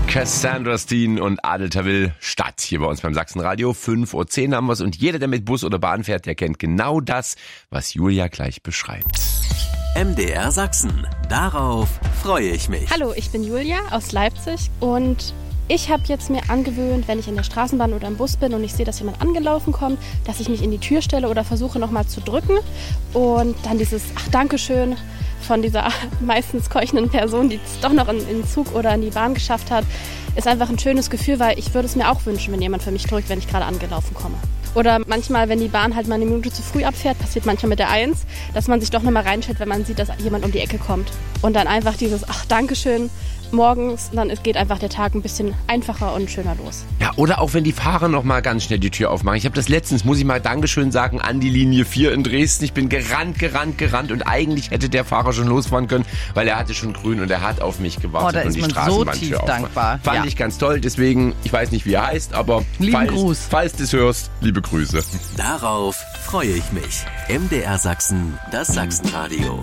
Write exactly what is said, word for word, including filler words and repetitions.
Cassandra Steen und Adel Tawil Stadt hier bei uns beim Sachsenradio. fünf Uhr zehn haben wir es und jeder, der mit Bus oder Bahn fährt, der kennt genau das, was Julia gleich beschreibt. M D R Sachsen. Darauf freue ich mich. Hallo, ich bin Julia aus Leipzig und ich habe jetzt mir angewöhnt, wenn ich in der Straßenbahn oder im Bus bin und ich sehe, dass jemand angelaufen kommt, dass ich mich in die Tür stelle oder versuche nochmal zu drücken und dann dieses Ach, Dankeschön von dieser meistens keuchenden Person, die es doch noch in, in den Zug oder in die Bahn geschafft hat, ist einfach ein schönes Gefühl, weil ich würde es mir auch wünschen, wenn jemand für mich drückt, wenn ich gerade angelaufen komme. Oder manchmal, wenn die Bahn halt mal eine Minute zu früh abfährt, passiert manchmal mit der eins, dass man sich doch nochmal reinstellt, wenn man sieht, dass jemand um die Ecke kommt. Und dann einfach dieses Ach, Dankeschön morgens, dann geht einfach der Tag ein bisschen einfacher und schöner los. Ja, oder auch wenn die Fahrer noch mal ganz schnell die Tür aufmachen. Ich habe das letztens, muss ich mal Dankeschön sagen, an die Linie vier in Dresden. Ich bin gerannt, gerannt, gerannt und eigentlich hätte der Fahrer schon losfahren können, weil er hatte schon grün und er hat auf mich gewartet Oh, da und ist die man so Straßenbahntür tief aufmacht. dankbar. Fand Ja. ich ganz toll, deswegen, ich weiß nicht, wie er heißt, aber Lieben falls, Gruß. falls du es hörst, liebe Grüße. Darauf freue ich mich. M D R Sachsen, das Sachsenradio.